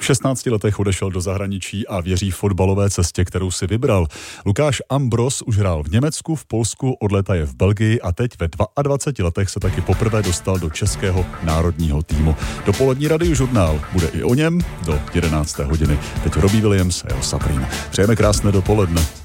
V 16 letech odešel do zahraničí a věří fotbalové cestě, kterou si vybral. Lukáš Ambros už hrál v Německu, v Polsku, od léta je v Belgii a teď ve 22 letech se taky poprvé dostal do českého národního týmu. Dopolední Radiožurnál bude i o něm do 11. hodiny. Teď Robbie Williams a jeho Sabrina. Přejeme krásné dopoledne.